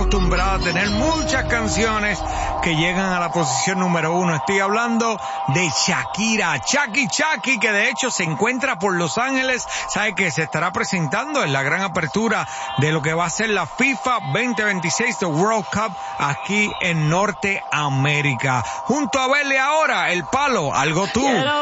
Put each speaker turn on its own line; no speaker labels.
acostumbrado a tener muchas canciones que llegan a la posición número 1. Estoy hablando de Shakira, Chucky, que de hecho se encuentra por Los Ángeles. Sabe que se estará presentando en la gran apertura de lo que va a ser la FIFA 2026 de World Cup aquí en Norteamérica. Junto a verle ahora el palo, algo tú.